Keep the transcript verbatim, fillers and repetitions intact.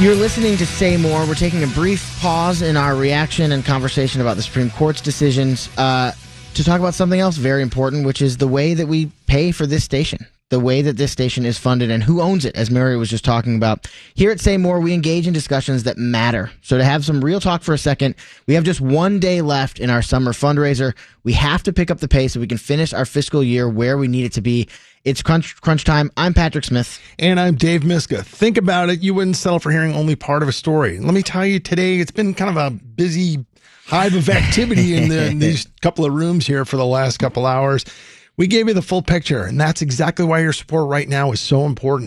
You're listening to Say More. We're taking a brief pause in our reaction and conversation about the Supreme Court's decisions uh, to talk about something else very important, which is the way that we pay for this station, the way that this station is funded and who owns it, as Mary was just talking about. Here at Say More, we engage in discussions that matter. So to have some real talk for a second, we have just one day left in our summer fundraiser. We have to pick up the pace so we can finish our fiscal year where we need it to be. It's crunch crunch time. I'm Patrick Smith. And I'm Dave Miska. Think about it. You wouldn't settle for hearing only part of a story. Let me tell you, today it's been kind of a busy hive of activity in, the, in these couple of rooms here for the last couple hours. We gave you the full picture, and that's exactly why your support right now is so important.